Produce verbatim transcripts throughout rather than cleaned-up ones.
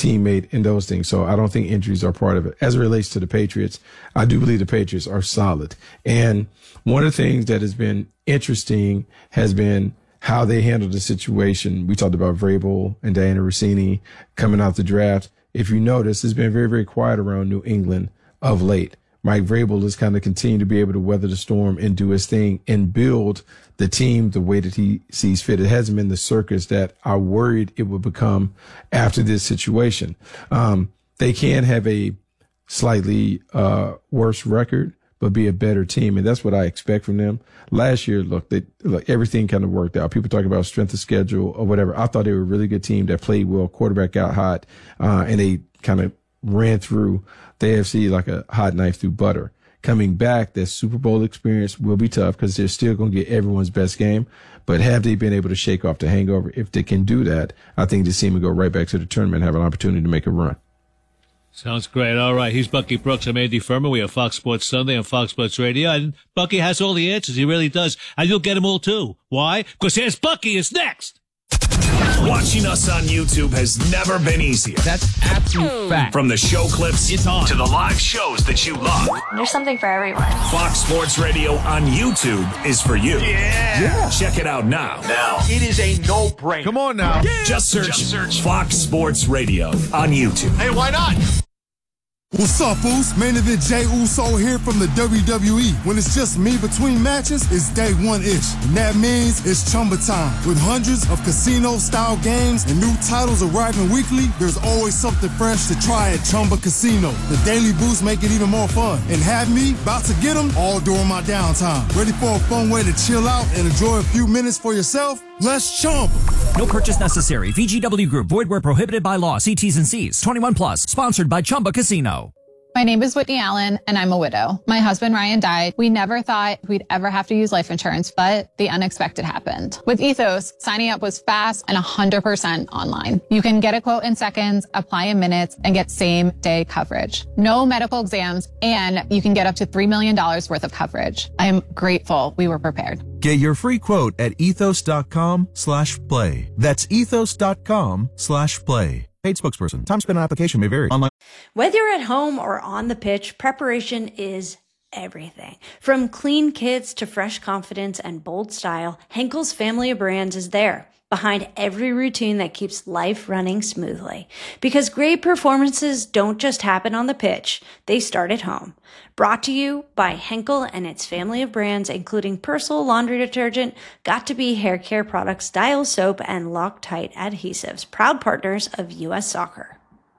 teammate and those things. So I don't think injuries are part of it. As it relates to the Patriots, I do believe the Patriots are solid. And one of the things that has been interesting has been how they handled the situation. We talked about Vrabel and Diana Rossini coming out the draft. If you notice, it's been very, very quiet around New England of late. Mike Vrabel has kind of continued to be able to weather the storm and do his thing and build the team the way that he sees fit. It hasn't been the circus that I worried it would become after this situation. Um, they can have a slightly uh, worse record, but be a better team. And that's what I expect from them. Last year, look, they, look, everything kind of worked out. People talk about strength of schedule or whatever. I thought they were a really good team that played well. Quarterback got hot, uh, and they kind of ran through the A F C like a hot knife through butter. Coming back, that Super Bowl experience will be tough because they're still going to get everyone's best game. But have they been able to shake off the hangover? If they can do that, I think this team will go right back to the tournament and have an opportunity to make a run. Sounds great. All right. He's Bucky Brooks. I'm Andy Furman. We have Fox Sports Sunday on Fox Sports Radio. And Bucky has all the answers. He really does. And you'll get them all, too. Why? Because here's Bucky is next. Watching us on YouTube has never been easier. That's absolute fact. From the show clips it's on. to the live shows that you love. There's something for everyone. Fox Sports Radio on YouTube is for you. Yeah. yeah. Check it out now. Now. It is a no-brainer. Come on now. Yeah. Just search, Just search Fox Sports Radio on YouTube. Hey, why not? What's up, Foos? Main Event Jay Uso here from the W W E. When it's just me between matches, it's day one-ish. And that means it's Chumba time. With hundreds of casino-style games and new titles arriving weekly, there's always something fresh to try at Chumba Casino. The daily boosts make it even more fun. And have me about to get them all during my downtime. Ready for a fun way to chill out and enjoy a few minutes for yourself? Let's Chumba. No purchase necessary. V G W Group. Void where prohibited by law. See T's and C's. twenty-one plus. Sponsored by Chumba Casino. My name is Whitney Allen, and I'm a widow. My husband, Ryan, died. We never thought we'd ever have to use life insurance, but the unexpected happened. With Ethos, signing up was fast and one hundred percent online. You can get a quote in seconds, apply in minutes, and get same-day coverage. No medical exams, and you can get up to three million dollars worth of coverage. I am grateful we were prepared. Get your free quote at ethos.com slash play. That's ethos.com slash play. Paid spokesperson. Time spent on application may vary. Online. Whether you're at home or on the pitch, preparation is everything. From clean kits to fresh confidence and bold style, Henkel's family of brands is there, behind every routine that keeps life running smoothly. Because great performances don't just happen on the pitch, they start at home. Brought to you by Henkel and its family of brands, including Persil laundry detergent, Got2b hair care products, Dial soap, and Loctite adhesives, proud partners of U S Soccer.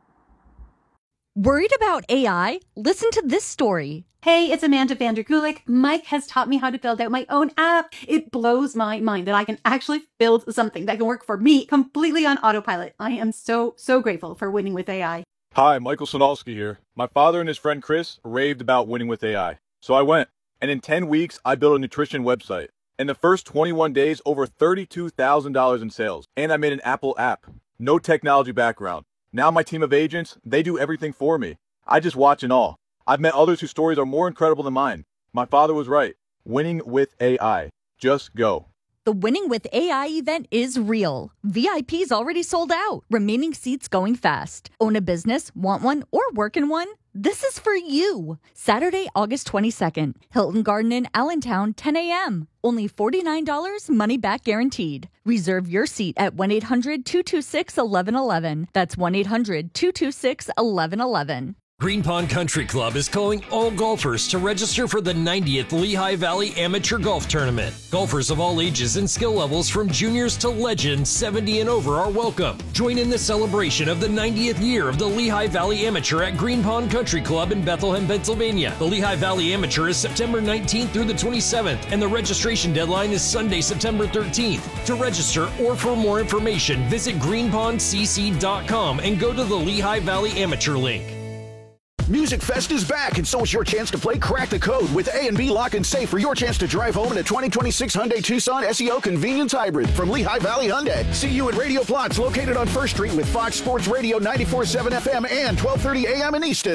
Worried about A I? Listen to this story. Hey, it's Amanda Vanderkulik. Mike has taught me how to build out my own app. It blows my mind that I can actually build something that can work for me completely on autopilot. I am so, so grateful for winning with A I. Hi, Michael Sonalski here. My father and his friend Chris raved about winning with A I. So I went, and in ten weeks, I built a nutrition website. In the first twenty-one days, over thirty-two thousand dollars in sales. And I made an Apple app. No technology background. Now my team of agents, they do everything for me. I just watch and all. I've met others whose stories are more incredible than mine. My father was right. Winning with A I. Just go. The Winning with A I event is real. V I P's already sold out. Remaining seats going fast. Own a business, want one, or work in one? This is for you. Saturday, August twenty-second. Hilton Garden in Allentown, ten a.m. Only forty-nine dollars, money back guaranteed. Reserve your seat at one eight hundred two two six one one one one. That's one eight hundred two two six one one one one. Green Pond Country Club is calling all golfers to register for the ninetieth Lehigh Valley Amateur Golf Tournament. Golfers of all ages and skill levels from juniors to legends seventy and over are welcome. Join in the celebration of the ninetieth year of the Lehigh Valley Amateur at Green Pond Country Club in Bethlehem, Pennsylvania. The Lehigh Valley Amateur is September nineteenth through the twenty-seventh, and the registration deadline is Sunday, September thirteenth. To register or for more information, visit green pond c c dot com and go to the Lehigh Valley Amateur link. Music Fest is back, and so is your chance to play Crack the Code with A and B Lock and Safe for your chance to drive home in a twenty twenty-six Hyundai Tucson S E O Convenience Hybrid from Lehigh Valley Hyundai. See you at Radio Plots located on First Street with Fox Sports Radio ninety-four point seven F M and twelve thirty A M in Easton.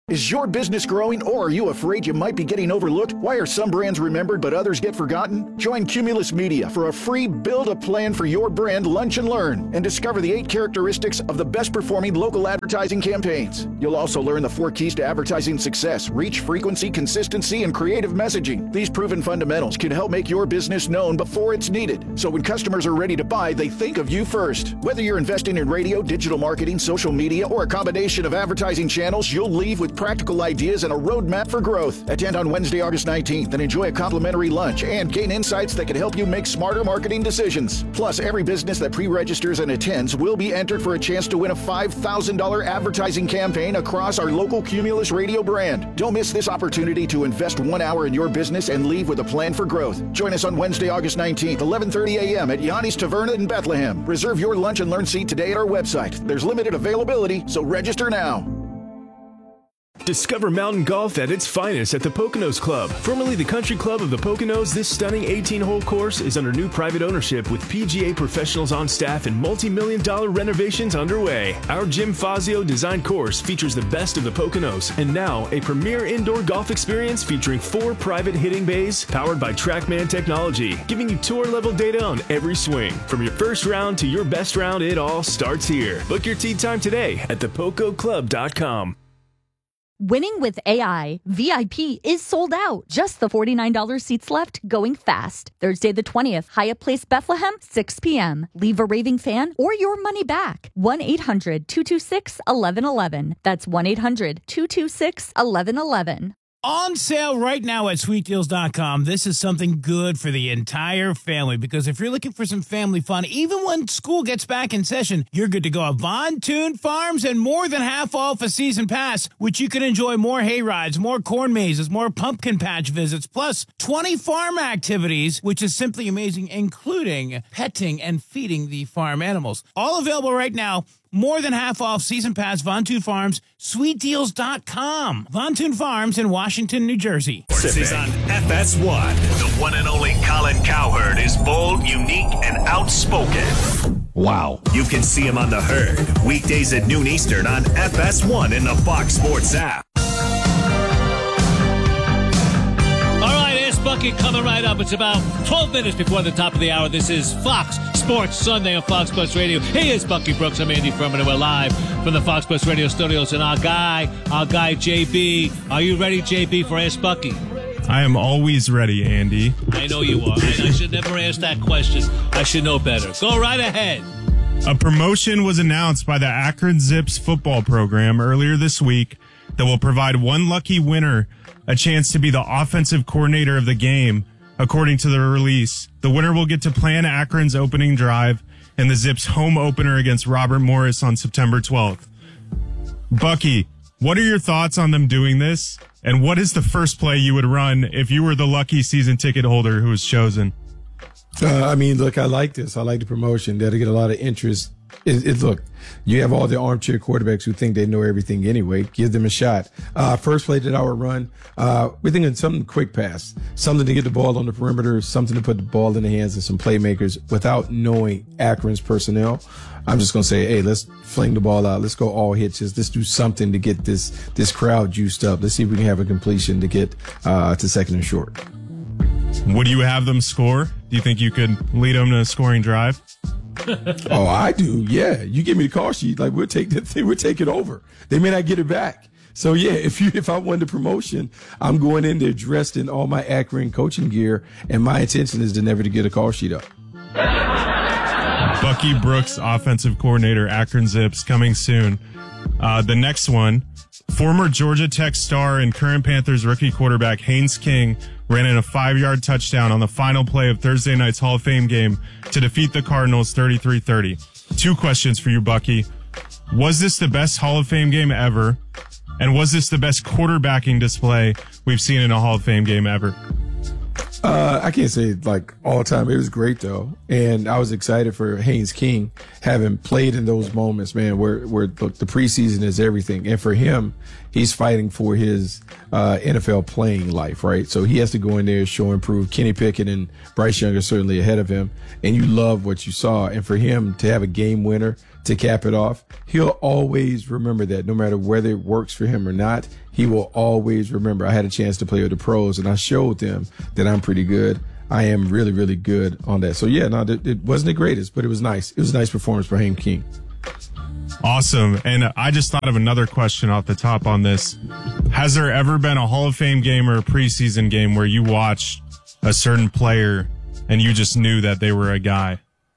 Is your business growing, or are you afraid you might be getting overlooked? Why are some brands remembered but others get forgotten? Join Cumulus Media for a free Build a Plan for Your Brand Lunch and Learn and discover the eight characteristics of the best performing local advertising campaigns. You'll also learn the four keys to advertising success: reach, frequency, consistency, and creative messaging. These proven fundamentals can help make your business known before it's needed. So when customers are ready to buy, they think of you first. Whether you're investing in radio, digital marketing, social media, or a combination of advertising channels, you'll leave with practical ideas and a roadmap for growth. Attend on Wednesday, August nineteenth and enjoy a complimentary lunch and gain insights that can help you make smarter marketing decisions. Plus, every business that pre-registers and attends will be entered for a chance to win a five thousand dollars advertising campaign across our local Cumulus Radio brand. Don't miss this opportunity to invest one hour in your business and leave with a plan for growth. Join us on Wednesday, August nineteenth, eleven thirty a.m. at Yanni's Taverna in Bethlehem. Reserve your lunch and learn seat today at our website. There's limited availability, so register now. Discover mountain golf at its finest at the Poconos Club. Formerly the Country Club of the Poconos, this stunning eighteen-hole course is under new private ownership with P G A professionals on staff and multi-million dollar renovations underway. Our Jim Fazio designed course features the best of the Poconos, and now a premier indoor golf experience featuring four private hitting bays powered by TrackMan technology, giving you tour-level data on every swing. From your first round to your best round, it all starts here. Book your tee time today at the poco club dot com. Winning with A I, V I P is sold out. Just the forty-nine dollars seats left, going fast. Thursday the twentieth, Hyatt Place, Bethlehem, six p.m. Leave a raving fan or your money back. one eight hundred two two six one one one one. That's one eight hundred two two six one one one one. On sale right now at sweet deals dot com. This is something good for the entire family, because if you're looking for some family fun, even when school gets back in session, you're good to go at Von Toon Farms, and more than half off a season pass, which you can enjoy more hay rides, more corn mazes, more pumpkin patch visits, plus twenty farm activities, which is simply amazing, including petting and feeding the farm animals. All available right now. More than half off season pass, Von Toon Farms, sweet deals dot com. Von Toon Farms in Washington, New Jersey. This is on F S one. The one and only Colin Cowherd is bold, unique, and outspoken. Wow. You can see him on The Herd, weekdays at noon Eastern on F S one in the Fox Sports app. All right, Ask Bucky coming right up. It's about twelve minutes before the top of the hour. This is Fox Sports Sunday on Fox Sports Radio. He is Bucky Brooks. I'm Andy Furman, and we're live from the Fox Sports Radio studios. And our guy, our guy J B. Are you ready, J B, for Ask Bucky? I am always ready, Andy. I know you are. I, I should never ask that question. I should know better. Go right ahead. A promotion was announced by the Akron Zips football program earlier this week that will provide one lucky winner a chance to be the offensive coordinator of the game. According to the release, the winner will get to plan Akron's opening drive and the Zips' home opener against Robert Morris on September twelfth. Bucky, what are your thoughts on them doing this? And what is the first play you would run if you were the lucky season ticket holder who was chosen? Uh, I mean, look, I like this. I like the promotion. That'll get a lot of interest. It, it, look, you have all the armchair quarterbacks who think they know everything anyway. Give them a shot. Uh, first play that I would run, uh, we're thinking something quick pass, something to get the ball on the perimeter, something to put the ball in the hands of some playmakers without knowing Akron's personnel. I'm just going to say, hey, let's fling the ball out. Let's go all hitches. Let's do something to get this this crowd juiced up. Let's see if we can have a completion to get uh, to second and short. Would you have them score? Do you think you could lead them to a scoring drive? Oh, I do. Yeah. You give me the call sheet. Like, we'll take that thing. We'll take it over. They may not get it back. So, yeah, if you if I won the promotion, I'm going in there dressed in all my Akron coaching gear, and my intention is to never to get a call sheet up. Bucky Brooks, offensive coordinator, Akron Zips, coming soon. Uh, the next one, former Georgia Tech star and current Panthers rookie quarterback Haynes King ran in a five-yard touchdown on the final play of Thursday night's Hall of Fame game to defeat the Cardinals thirty-three thirty. Two questions for you, Bucky. Was this the best Hall of Fame game ever? And was this the best quarterbacking display we've seen in a Hall of Fame game ever? Uh, I can't say like all time. It was great though, and I was excited for Haynes King having played in those moments, man. Where where look, the preseason is everything, and for him, he's fighting for his uh, N F L playing life, right? So he has to go in there, show and prove. Kenny Pickett and Bryce Young are certainly ahead of him, and you love what you saw. And for him to have a game winner to cap it off. He'll always remember that, no matter whether it works for him or not. He will always remember. I had a chance to play with the pros, and I showed them that I'm pretty good. I am really, really good on that. So, yeah, no, it, it wasn't the greatest, but it was nice. It was a nice performance for Hakeem King. Awesome. And I just thought of another question off the top on this. Has there ever been a Hall of Fame game or a preseason game where you watched a certain player and you just knew that they were a guy?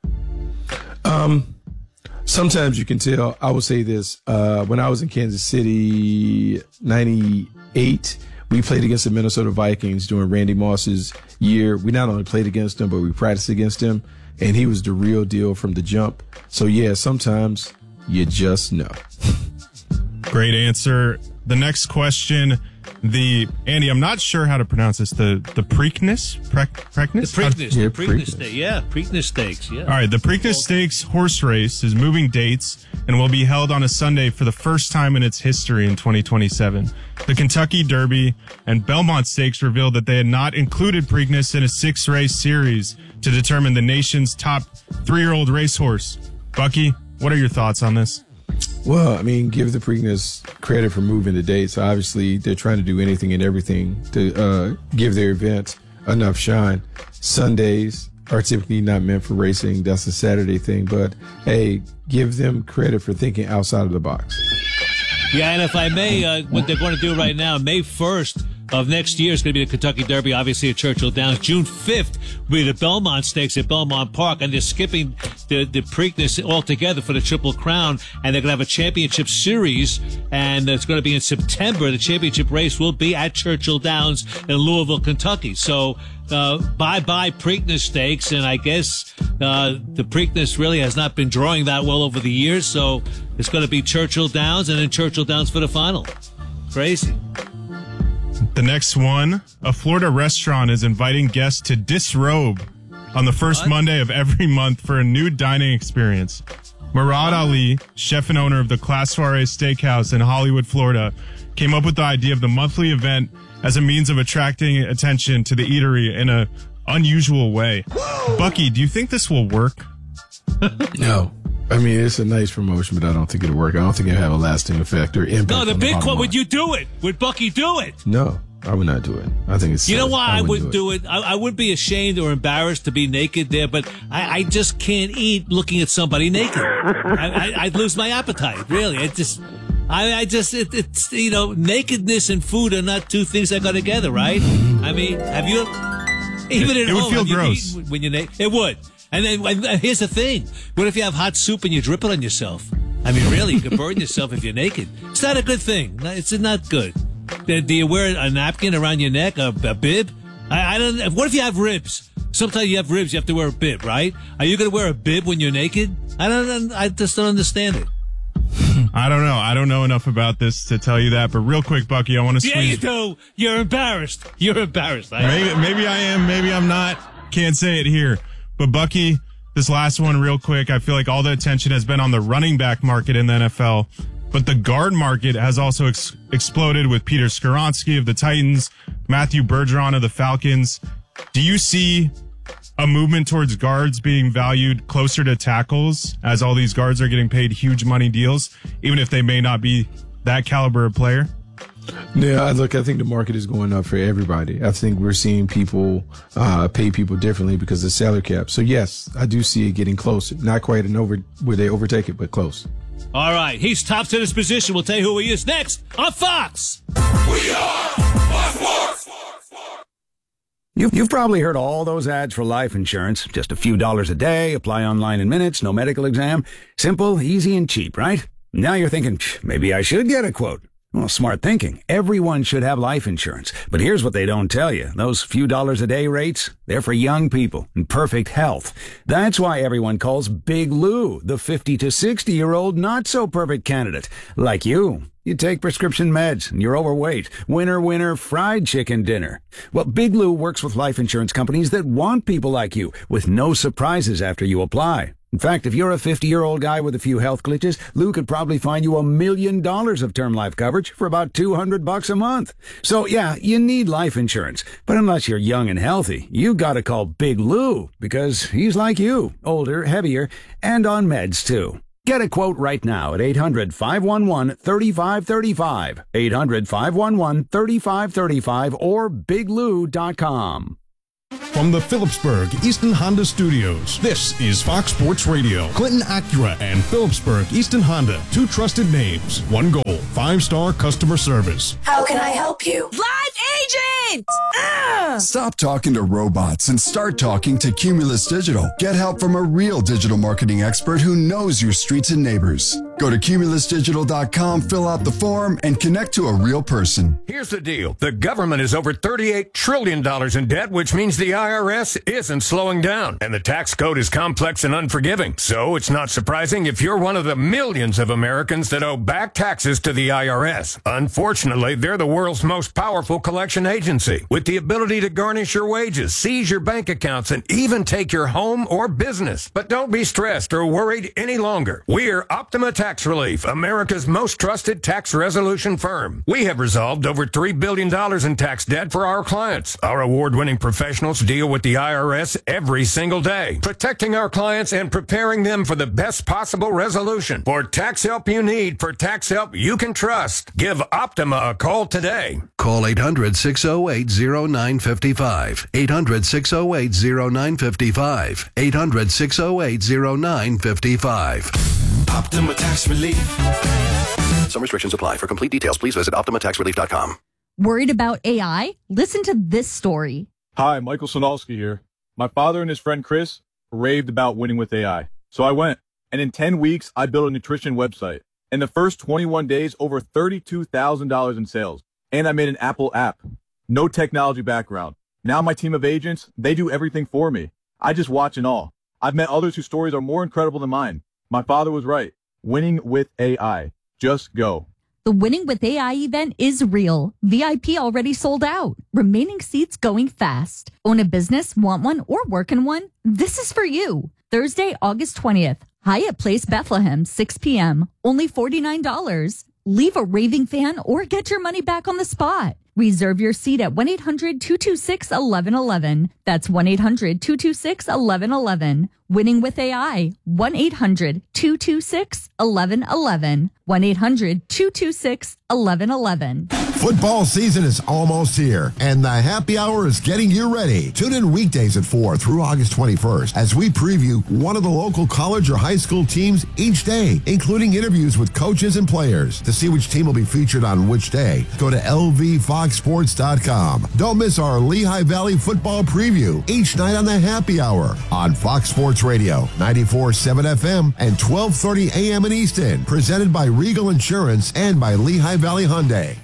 Um, sometimes you can tell. I will say this. Uh, when I was in Kansas City, ninety-eight, we played against the Minnesota Vikings during Randy Moss's year. We not only played against him, but we practiced against him, and he was the real deal from the jump. So, yeah, sometimes you just know. Great answer. The next question, the Andy, I'm not sure how to pronounce this. The the Preakness, Pre- Preakness, The Preakness, Yeah, the Preakness Preakness. Stakes, yeah, Preakness Stakes, yeah. All right, the Preakness Stakes horse race is moving dates and will be held on a Sunday for the first time in its history in twenty twenty-seven. The Kentucky Derby and Belmont Stakes revealed that they had not included Preakness in a six-race series to determine the nation's top three-year-old racehorse. Bucky, what are your thoughts on this? Well, I mean, give the Preakness credit for moving the dates. Obviously, they're trying to do anything and everything to uh, give their event enough shine. Sundays are typically not meant for racing. That's a Saturday thing. But, hey, give them credit for thinking outside of the box. Yeah, and if I may, uh, what they're going to do right now, May first of next year is going to be the Kentucky Derby, obviously at Churchill Downs. June fifth will be the Belmont Stakes at Belmont Park, and they're skipping the, the Preakness altogether for the Triple Crown, and they're going to have a championship series, and it's going to be in September. The championship race will be at Churchill Downs in Louisville, Kentucky. So, uh, bye-bye Preakness Stakes, and I guess uh, the Preakness really has not been drawing that well over the years, so it's going to be Churchill Downs, and then Churchill Downs for the final. Crazy. The next one, a Florida restaurant is inviting guests to disrobe on the first What? Monday of every month for a new dining experience. Murad Ali, chef and owner of the Class Soiree Steakhouse in Hollywood, Florida, came up with the idea of the monthly event as a means of attracting attention to the eatery in a unusual way. Whoa! Bucky, do you think this will work? No. I mean, it's a nice promotion, but I don't think it'll work. I don't think it'll have a lasting effect or impact. No, the on big bottom one, line. would you do it? Would Bucky do it? No, I would not do it. I think it's You know silly. why I, wouldn't wouldn't do it? I, I wouldn't be ashamed or embarrassed to be naked there, but I, I just can't eat looking at somebody naked. I, I, I'd lose my appetite, really. I just, I, I just, it, it's, you know, nakedness and food are not two things that go together, right? I mean, have you, even It- at it would home, feel have you gross. eaten when you're naked? It would. And then and here's the thing. What if you have hot soup and you drip it on yourself? I mean, really, you could burn yourself if you're naked. It's not a good thing. It's not good. Do do you wear a napkin around your neck, a, a bib? I, I don't. What if you have ribs? Sometimes you have ribs, you have to wear a bib, right? Are you going to wear a bib when you're naked? I don't. I just don't understand it. I don't know. I don't know enough about this to tell you that. But real quick, Bucky, I want to Yeah, you squeeze. do. You're embarrassed. You're embarrassed. I- Maybe, maybe I am. Maybe I'm not. Can't say it here. But Bucky, this last one real quick. I feel like all the attention has been on the running back market in the N F L. But the guard market has also ex- exploded with Peter Skoronski of the Titans, Matthew Bergeron of the Falcons. Do you see a movement towards guards being valued closer to tackles as all these guards are getting paid huge money deals, even if they may not be that caliber of player? Yeah, look, I think the market is going up for everybody. I think we're seeing people uh, pay people differently because of the salary cap. So, yes, I do see it getting close. Not quite an over where they overtake it, but close. All right. He's tops in his position. We'll tell you who he is next on Fox. We are Fox Sports. You've, you've probably heard all those ads for life insurance. Just a few dollars a day, apply online in minutes, no medical exam. Simple, easy, and cheap, right? Now you're thinking, maybe I should get a quote. Well, smart thinking. Everyone should have life insurance. But here's what they don't tell you. Those few dollars a day rates, they're for young people in perfect health. That's why everyone calls Big Lou the fifty to sixty-year-old not-so-perfect candidate. Like you. You take prescription meds and you're overweight. Winner, winner, fried chicken dinner. Well, Big Lou works with life insurance companies that want people like you with no surprises after you apply. In fact, if you're a fifty-year-old guy with a few health glitches, Lou could probably find you a million dollars of term life coverage for about two hundred bucks a month. So yeah, you need life insurance. But unless you're young and healthy, you gotta call Big Lou because he's like you, older, heavier, and on meds too. Get a quote right now at eight hundred, five one one, three five three five, eight hundred, five one one, three five three five, or big lou dot com. From the Phillipsburg Easton Honda Studios, this is Fox Sports Radio. Clinton Acura and Phillipsburg Easton Honda, two trusted names, one goal, five-star customer service. How can I help you? Live agent! Ah! Stop talking to robots and start talking to Cumulus Digital. Get help from a real digital marketing expert who knows your streets and neighbors. Go to cumulus digital dot com, fill out the form, and connect to a real person. Here's the deal. The government is over thirty-eight trillion dollars in debt, which means the I R S isn't slowing down. And the tax code is complex and unforgiving. So it's not surprising if you're one of the millions of Americans that owe back taxes to the I R S. Unfortunately, they're the world's most powerful collection agency, with the ability to garnish your wages, seize your bank accounts, and even take your home or business. But don't be stressed or worried any longer. We're Optima Tax Relief, America's most trusted tax resolution firm. We have resolved over three billion dollars in tax debt for our clients. Our award-winning professionals deal with the I R S every single day, protecting our clients and preparing them for the best possible resolution. For tax help you need, for tax help you can trust, give Optima a call today. Call eight hundred, six oh eight, oh nine five five. eight hundred, six oh eight, oh nine five five. eight hundred, six oh eight, oh nine five five. Optima Tax Relief. Some restrictions apply. For complete details, please visit optima tax relief dot com. Worried about A I? Listen to this story. Hi, Michael Sonalski here. My father and his friend Chris raved about winning with A I. So I went, and in ten weeks, I built a nutrition website. In the first twenty-one days, over thirty-two thousand dollars in sales. And I made an Apple app. No technology background. Now my team of agents, they do everything for me. I just watch and all. I've met others whose stories are more incredible than mine. My father was right. Winning with A I. Just go. The Winning with A I event is real. V I P already sold out. Remaining seats going fast. Own a business, want one, or work in one? This is for you. Thursday, August twentieth. Hyatt Place, Bethlehem, six p.m. Only forty-nine dollars. Leave a raving fan or get your money back on the spot. Reserve your seat at one eight hundred, two two six, one one one one. That's one eight hundred, two two six, one one one one. Winning with A I. one eight hundred, two two six, one one one one. one eight hundred, two two six, one one one one. Football season is almost here, and the happy hour is getting you ready. Tune in weekdays at four through August twenty-first as we preview one of the local college or high school teams each day, including interviews with coaches and players. To see which team will be featured on which day, go to L V fox sports dot com. Don't miss our Lehigh Valley football preview each night on the happy hour on Fox Sports Radio, ninety-four point seven F M and twelve thirty A M in Easton. Presented by Regal Insurance and by Lehigh Valley Hyundai.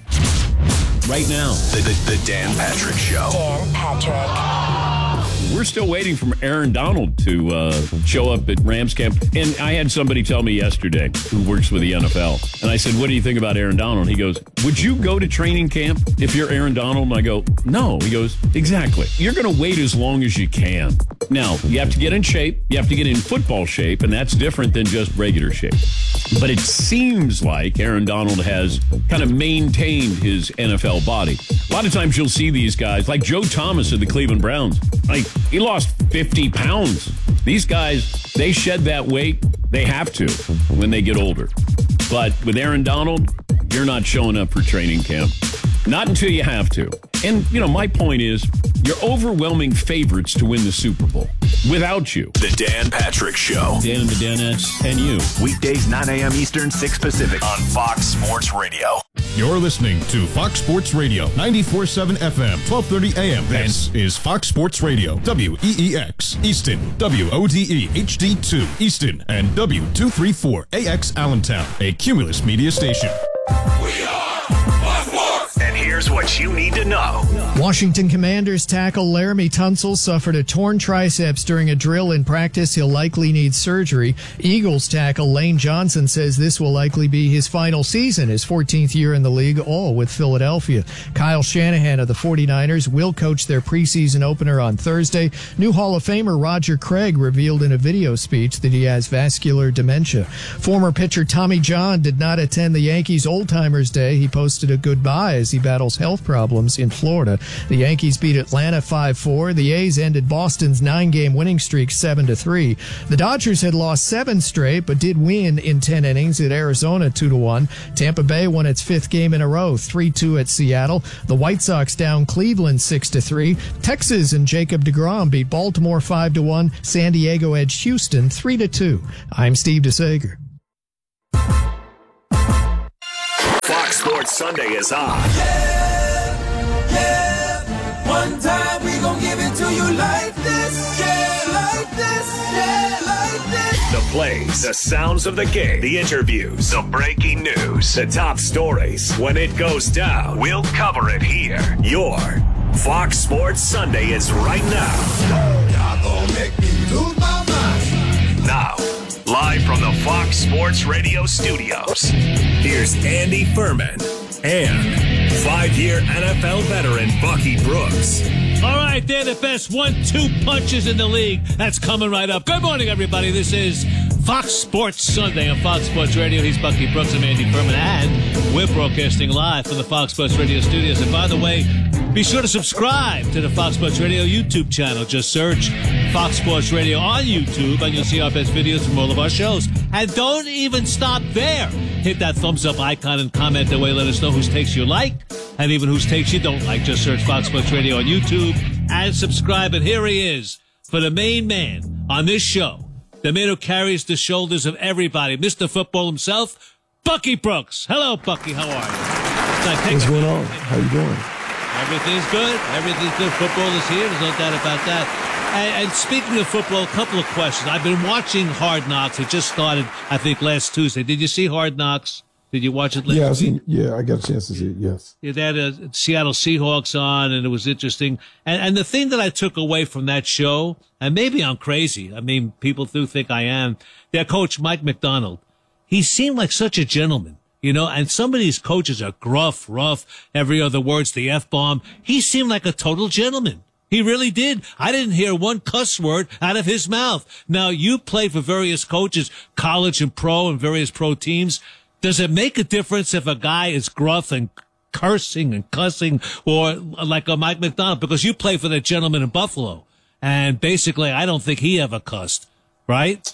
Right now, the, the, the Dan Patrick Show. Dan Patrick. We're still waiting for Aaron Donald to uh, show up at Rams camp. And I had somebody tell me yesterday who works with the N F L. And I said, what do you think about Aaron Donald? He goes, would you go to training camp if you're Aaron Donald? And I go, no. He goes, exactly. You're going to wait as long as you can. Now, you have to get in shape. You have to get in football shape. And that's different than just regular shape. But it seems like Aaron Donald has kind of maintained his N F L body. A lot of times you'll see these guys, like Joe Thomas of the Cleveland Browns. Like, he lost fifty pounds. These guys, they shed that weight. They have to when they get older. But with Aaron Donald, you're not showing up for training camp. Not until you have to. And, you know, my point is, you're overwhelming favorites to win the Super Bowl. Without you. The Dan Patrick Show. Dan and the Danettes and you. Weekdays, nine a.m. Eastern, six Pacific on Fox Sports Radio. You're listening to Fox Sports Radio, ninety-four point seven F M, twelve thirty A M. This is Fox Sports Radio, W E E X, Easton, W O D E H D two, Easton, and W two thirty-four A X Allentown, a Cumulus media station. We are Fox Sports. And here's what you need to know. Washington Commanders tackle Laramie Tunsil suffered a torn triceps during a drill in practice. He'll likely need surgery. Eagles tackle Lane Johnson says this will likely be his final season, his fourteenth year in the league, all with Philadelphia. Kyle Shanahan of the forty-niners will coach their preseason opener on Thursday. New Hall of Famer Roger Craig revealed in a video speech that he has vascular dementia. Former pitcher Tommy John did not attend the Yankees Old Timers Day. He posted a goodbye as he battles Royals' health problems in Florida. The Yankees beat Atlanta five four. The A's ended Boston's nine-game winning streak seven to three. The Dodgers had lost seven straight, but did win in ten innings at Arizona two to one. Tampa Bay won its fifth game in a row, three two at Seattle. The White Sox down Cleveland six to three. Texas and Jacob deGrom beat Baltimore five to one. San Diego edged Houston three to two. I'm Steve DeSager. Fox Sports Sunday is on. Yeah, yeah. One time we gon' give it to you like this. Yeah, like this. Yeah, like this. The plays, the sounds of the game, the interviews, the breaking news, the top stories. When it goes down, we'll cover it here. Your Fox Sports Sunday is right now. Y'all gon' make me lose my mind. Now, live from the Fox Sports Radio studios, here's Andy Furman and five-year N F L veteran Bucky Brooks. All right, they're the best one two punches in the league. That's coming right up. Good morning, everybody. This is Fox Sports Sunday on Fox Sports Radio. He's Bucky Brooks. I'm Andy Furman, and we're broadcasting live from the Fox Sports Radio studios. And by the way, be sure to subscribe to the Fox Sports Radio YouTube channel. Just search Fox Sports Radio on YouTube, and you'll see our best videos from all of our shows. And don't even stop there. Hit that thumbs up icon and comment that way. Let us know whose takes you like and even whose takes you don't like. Just search Fox Sports Radio on YouTube and subscribe. And here he is for the main man on this show, the man who carries the shoulders of everybody, Mister Football himself, Bucky Brooks. Hello, Bucky. How are you? What's going on? How you doing? Everything's good. Everything's good. Football is here. There's no doubt about that. And, and speaking of football, a couple of questions. I've been watching Hard Knocks. It just started, I think, last Tuesday. Did you see Hard Knocks? Did you watch it last Yeah, I've seen, yeah, I got a chance to see it, yes. Yeah, they had a Seattle Seahawks on, and it was interesting. And, and the thing that I took away from that show, and maybe I'm crazy. I mean, people do think I am. Their coach, Mike McDonald, he seemed like such a gentleman. You know, and some of these coaches are gruff, rough, every other word's the F-bomb. He seemed like a total gentleman. He really did. I didn't hear one cuss word out of his mouth. Now, you played for various coaches, college and pro, and various pro teams. Does it make a difference if a guy is gruff and cursing and cussing, or like a Mike McDonald? Because you play for that gentleman in Buffalo, and basically, I don't think he ever cussed, right?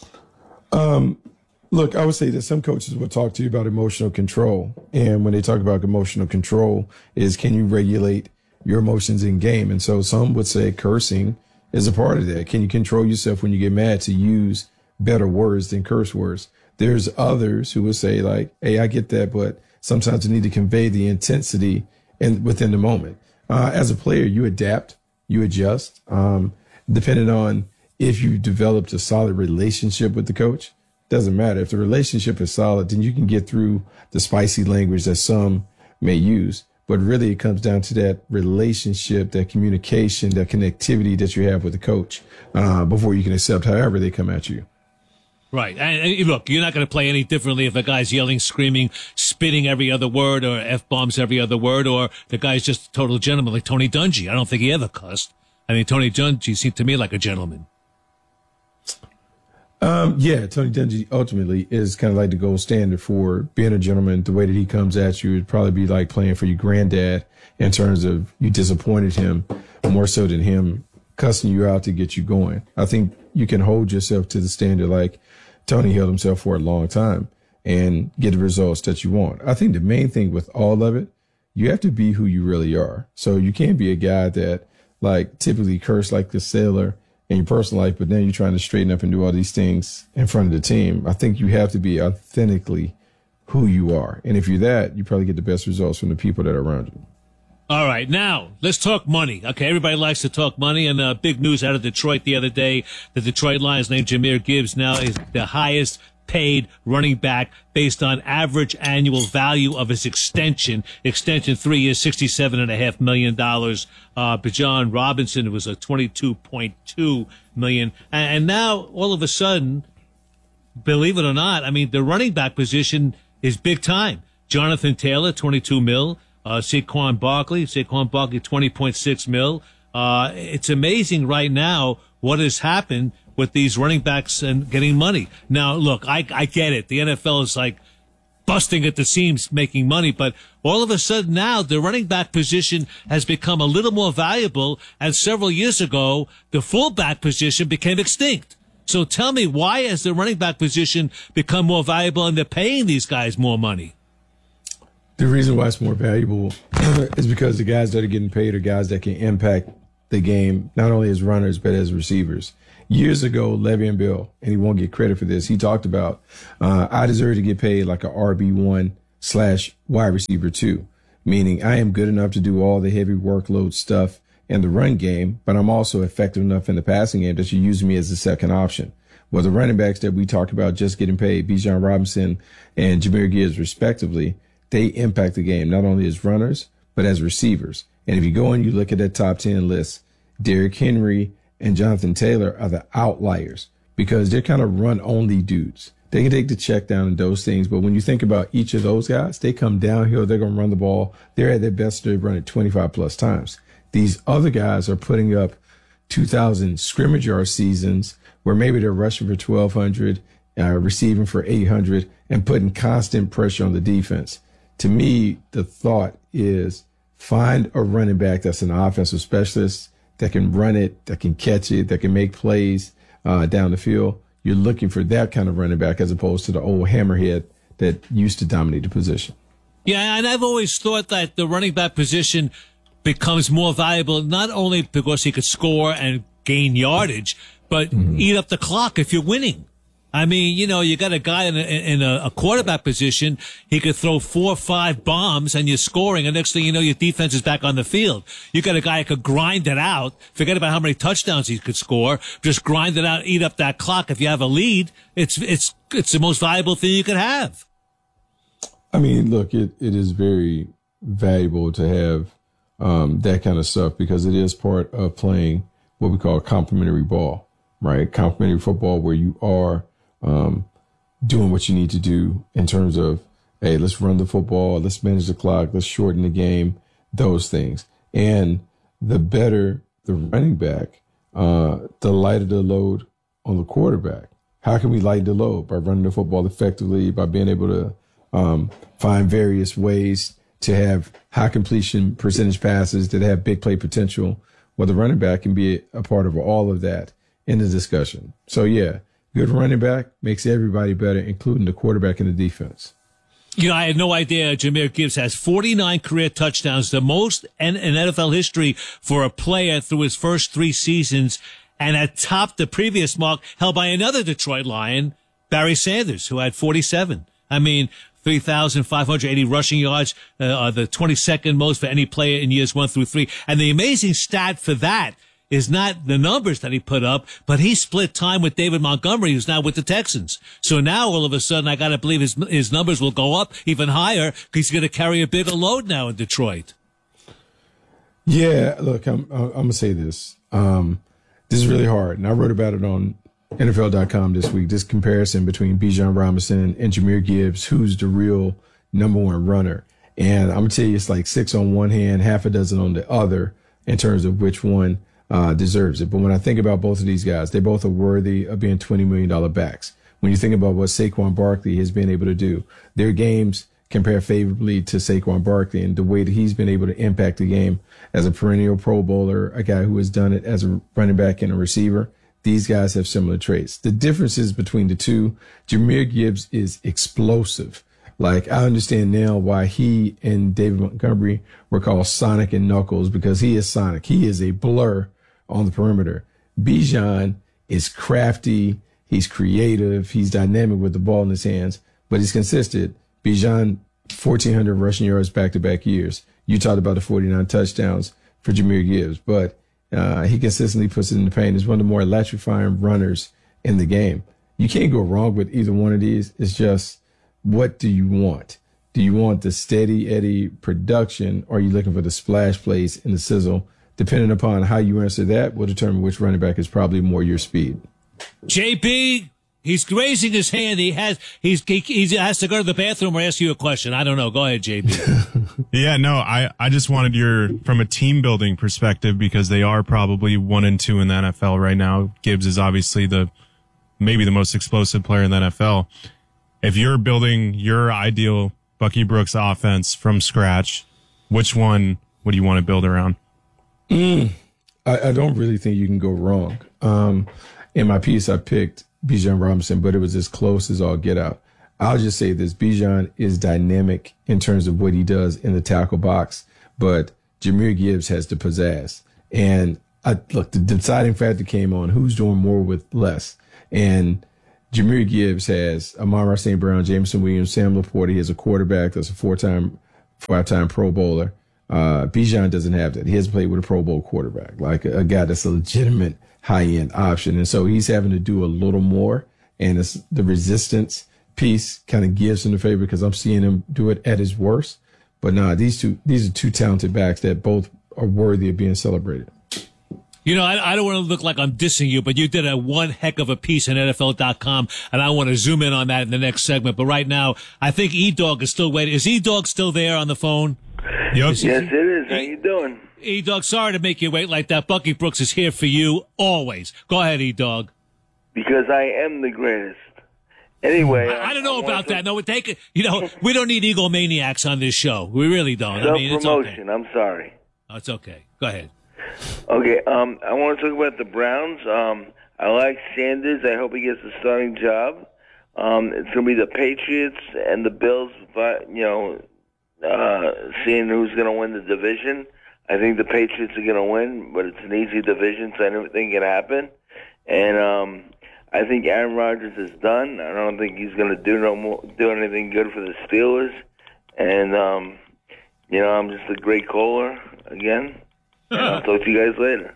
Um... Look, I would say that some coaches will talk to you about emotional control. And when they talk about emotional control is, can you regulate your emotions in game? And so some would say cursing is a part of that. Can you control yourself when you get mad to use better words than curse words? There's others who would say like, hey, I get that, but sometimes you need to convey the intensity in, within the moment. Uh, as a player, you adapt, you adjust, um, depending on if you developed a solid relationship with the coach. Doesn't matter. If the relationship is solid, then you can get through the spicy language that some may use. But really, it comes down to that relationship, that communication, that connectivity that you have with the coach uh, before you can accept however they come at you. Right. And, and look, you're not going to play any differently if a guy's yelling, screaming, spitting every other word, or F-bombs every other word, or the guy's just a total gentleman like Tony Dungy. I don't think he ever cussed. I mean, Tony Dungy seemed to me like a gentleman. Um, yeah, Tony Dungy ultimately is kind of like the gold standard for being a gentleman. The way that he comes at you would probably be like playing for your granddad in terms of you disappointed him more so than him cussing you out to get you going. I think you can hold yourself to the standard like Tony held himself for a long time and get the results that you want. I think the main thing with all of it, you have to be who you really are. So you can't be a guy that like typically curse like the sailor in your personal life, but then you're trying to straighten up and do all these things in front of the team. I think you have to be authentically who you are. And if you're that, you probably get the best results from the people that are around you. All right, now let's talk money. Okay, everybody likes to talk money, and uh, big news out of Detroit the other day. The Detroit Lions named Jahmyr Gibbs now is the highest paid running back based on average annual value of his extension. Extension three years, sixty-seven and a half million dollars. Uh, Bijan Robinson was a twenty-two point two million, and, and now all of a sudden, believe it or not, I mean the running back position is big time. Jonathan Taylor, twenty-two mil. Uh, Saquon Barkley, Saquon Barkley, twenty point six mil. Uh, it's amazing right now what has happened with these running backs and getting money. Now, look, I, I get it. The N F L is like busting at the seams, making money. But all of a sudden now, the running back position has become a little more valuable. And several years ago, the fullback position became extinct. So tell me, why has the running back position become more valuable and they're paying these guys more money? The reason why it's more valuable is because the guys that are getting paid are guys that can impact the game, not only as runners, but as receivers. Years ago, Le'Veon Bell, and he won't get credit for this, he talked about, uh, I deserve to get paid like a R B one slash wide receiver two, meaning I am good enough to do all the heavy workload stuff in the run game, but I'm also effective enough in the passing game that you use me as a second option. Well, the running backs that we talked about just getting paid, Bijan Robinson and Jahmyr Gibbs respectively, they impact the game, not only as runners, but as receivers. And if you go and you look at that top ten list, Derrick Henry and Jonathan Taylor are the outliers because they're kind of run-only dudes. They can take the check down and those things, but when you think about each of those guys, they come downhill, they're going to run the ball. They're at their best to run it twenty-five plus times. These other guys are putting up two thousand scrimmage yard seasons where maybe they're rushing for twelve hundred, uh, receiving for eight hundred, and putting constant pressure on the defense. To me, the thought is find a running back that's an offensive specialist that can run it, that can catch it, that can make plays uh, down the field. You're looking for that kind of running back as opposed to the old hammerhead that used to dominate the position. Yeah, and I've always thought that the running back position becomes more valuable not only because he could score and gain yardage, but mm-hmm. eat up the clock if you're winning. I mean, you know, you got a guy in a, in a, a quarterback position. He could throw four or five bombs and you're scoring. And next thing you know, your defense is back on the field. You got a guy who could grind it out. Forget about how many touchdowns he could score. Just grind it out, eat up that clock. If you have a lead, it's, it's, it's the most valuable thing you could have. I mean, look, it, it is very valuable to have, um, that kind of stuff because it is part of playing what we call complementary ball, right? Complementary football where you are, Um, doing what you need to do in terms of, hey, let's run the football, let's manage the clock, let's shorten the game, those things. And the better the running back, uh, the lighter the load on the quarterback. How can we lighten the load? By running the football effectively, by being able to um, find various ways to have high completion percentage passes that have big play potential. Well, the running back can be a part of all of that in the discussion. So, yeah. Good running back makes everybody better, including the quarterback and the defense. You know, I had no idea Jahmyr Gibbs has forty-nine career touchdowns, the most in, in N F L history for a player through his first three seasons, and had topped the previous mark held by another Detroit Lion, Barry Sanders, who had forty-seven. I mean, three thousand five hundred eighty rushing yards, uh, are the twenty-second most for any player in years one through three. And the amazing stat for that is not the numbers that he put up, but he split time with David Montgomery, who's now with the Texans. So now all of a sudden, I got to believe his his numbers will go up even higher because he's going to carry a bigger load now in Detroit. Yeah, look, I'm I'm going to say this. Um, this is really hard, and I wrote about it on N F L dot com this week. This comparison between Bijan Robinson and Jahmyr Gibbs, who's the real number one runner. And I'm going to tell you, it's like six on one hand, half a dozen on the other in terms of which one Uh, deserves it. But when I think about both of these guys, they both are worthy of being twenty million dollars backs. When you think about what Saquon Barkley has been able to do, their games compare favorably to Saquon Barkley and the way that he's been able to impact the game as a perennial Pro Bowler, a guy who has done it as a running back and a receiver. These guys have similar traits. The differences between the two, Jahmyr Gibbs is explosive. Like, I understand now why he and David Montgomery were called Sonic and Knuckles, because he is Sonic. He is a blur on the perimeter. Bijan is crafty. He's creative. He's dynamic with the ball in his hands, but he's consistent. Bijan, fourteen hundred rushing yards back-to-back years. You talked about the forty-nine touchdowns for Jahmyr Gibbs, but uh, he consistently puts it in the paint. He's one of the more electrifying runners in the game. You can't go wrong with either one of these. It's just, what do you want? Do you want the steady Eddie production, or are you looking for the splash plays and the sizzle? Depending upon how you answer that, will determine which running back is probably more your speed. J B, he's raising his hand. He has he's he, he has to go to the bathroom or ask you a question. I don't know. Go ahead, J B. Yeah, no, I, I just wanted your, from a team building perspective, because they are probably one and two in the N F L right now. Gibbs is obviously the, maybe the most explosive player in the N F L. if you're building your ideal Bucky Brooks offense from scratch, which one would you want to build around? Mm, I, I don't really think you can go wrong. Um, in my piece, I picked Bijan Robinson, but it was as close as all get out. I'll just say this. Bijan is dynamic in terms of what he does in the tackle box, but Jahmyr Gibbs has the pizzazz. And I, look, the deciding factor came on who's doing more with less. And Jahmyr Gibbs has Amon-Ra Saint Brown, Jameson Williams, Sam Laporta. He has a quarterback that's a four-time, five-time Pro Bowler. Uh, Bijan doesn't have that. He hasn't played with a Pro Bowl quarterback, like a, a guy that's a legitimate high-end option. And so he's having to do a little more. And it's the resistance piece kind of gives him the favor because I'm seeing him do it at his worst. But nah, these two, these are two talented backs that both are worthy of being celebrated. You know, I, I don't want to look like I'm dissing you, but you did a one heck of a piece on N F L dot com, and I want to zoom in on that in the next segment. But right now, I think E-Dog is still waiting. Is E-Dog still there on the phone? Yep. Yes, it is. How you doing? E-Dog, sorry to make you wait like that. Bucky Brooks is here for you always. Go ahead, E-Dog. Because I am the greatest. Anyway. I, I don't know I about to... that. No, we take it. You know, we don't need egomaniacs on this show. We really don't. Self-promotion. I mean, it's okay. I'm sorry. Oh, it's okay. Go ahead. Okay, um, I want to talk about the Browns. Um, I like Sanders. I hope he gets the starting job. Um, it's going to be the Patriots and the Bills, but, you know, uh, seeing who's going to win the division. I think the Patriots are going to win, but it's an easy division, so anything can happen. And um, I think Aaron Rodgers is done. I don't think he's going to do no more, do anything good for the Steelers. And, um, you know, I'm just a great caller again. And I'll talk to you guys later.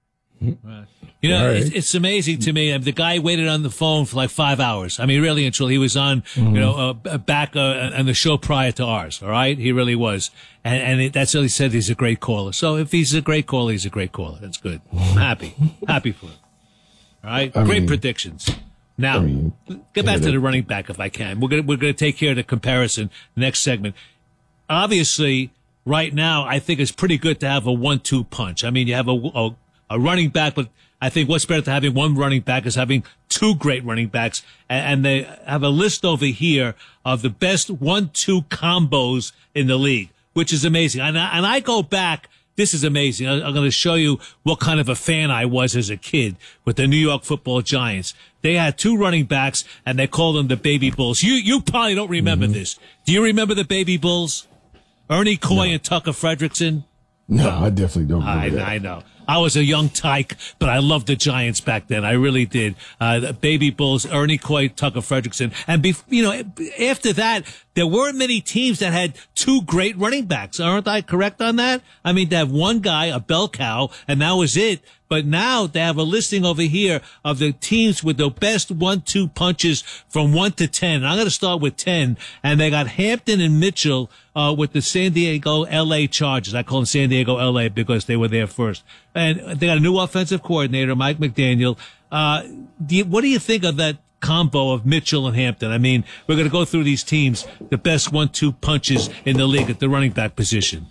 Right. You know, right. it's, it's amazing to me. The guy waited on the phone for like five hours. I mean, really, until he was on, mm-hmm. you know, uh, back uh, on the show prior to ours. All right, he really was, and and it, that's what he said. He's a great caller. So if he's a great caller, he's a great caller. That's good. I'm happy, happy for him. All right, I great mean, predictions. Now, I mean, get back to the running back if I can. We're gonna we're gonna take care of the comparison next segment. Obviously. Right now, I think it's pretty good to have a one two punch. I mean, you have a, a, a running back, but I think what's better than having one running back is having two great running backs. And, and they have a list over here of the best one two combos in the league, which is amazing. And I, and I go back. This is amazing. I, I'm going to show you what kind of a fan I was as a kid with the New York Football Giants. They had two running backs, and they called them the Baby Bulls. You you probably don't remember mm-hmm. this. Do you remember the Baby Bulls? Ernie Coy no. and Tucker Fredrickson? No, I definitely don't remember I, that. I know. I was a young tyke, but I loved the Giants back then. I really did. Uh, the Baby Bulls, Ernie Coy, Tucker Fredrickson. And, be, you know, after that, there weren't many teams that had two great running backs. Aren't I correct on that? I mean, they have one guy, a bell cow, and that was it. But now they have a listing over here of the teams with the best one two punches from one to ten. I'm going to start with ten. And they got Hampton and Mitchell uh, with the San Diego L A Chargers. I call them San Diego L A because they were there first. And they got a new offensive coordinator, Mike McDaniel. Uh, do you, what do you think of that combo of Mitchell and Hampton? I mean, we're going to go through these teams, the best one two punches in the league at the running back position.